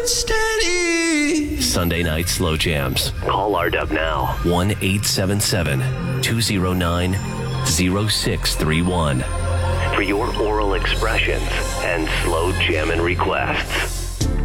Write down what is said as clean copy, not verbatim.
steady. Sunday night slow jams. Call RDub now. 1-877-209-0631 for your oral expressions and slow jammin' requests.